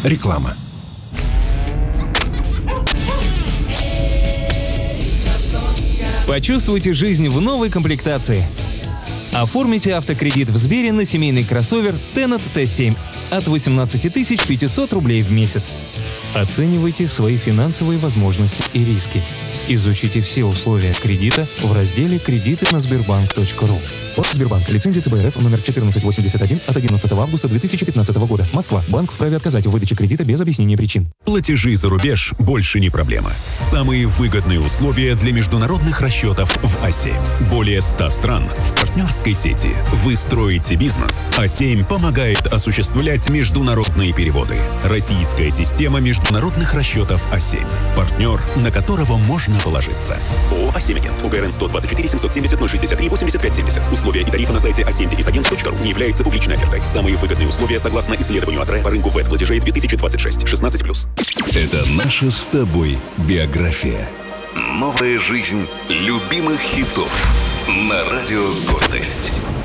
Реклама. Почувствуйте жизнь в новой комплектации. Оформите автокредит в Сбере на семейный кроссовер Tennet T7 от 18 500 рублей в месяц. Оценивайте свои финансовые возможности и риски. Изучите все условия кредита в разделе «Кредиты на Сбербанк.ру». Сбербанк. Лицензия ЦБРФ номер 1481 от 11 августа 2015 года. Москва. Банк вправе отказать в выдаче кредита без объяснения причин. Платежи за рубеж больше не проблема. Самые выгодные условия для международных расчетов в А7. Более 100 стран в партнерской сети. Вы строите бизнес. А7 помогает осуществлять международные переводы. Российская система международных расчетов А7. Партнер, на которого можно положиться. ООО «А7 Агент». УГРН 124 770 063 85 70. Условия и тарифы на сайте a7-agent.ru не являются публичной офертой. Самые выгодные условия согласно исследованию АТРЭ по рынку ВЭД-платежей 2026. 16+. Это наша с тобой биография. Новая жизнь любимых хитов на радио «Гордость».